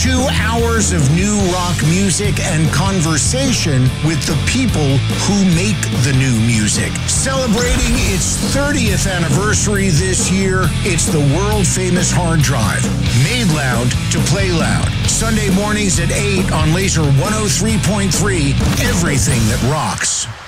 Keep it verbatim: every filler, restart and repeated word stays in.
Two hours of new rock music and conversation with the people who make the new music. Celebrating its thirtieth anniversary this year, it's the world-famous Hard Drive. Made loud to play loud. Sunday mornings at eight on Laser one oh three point three. Everything that rocks.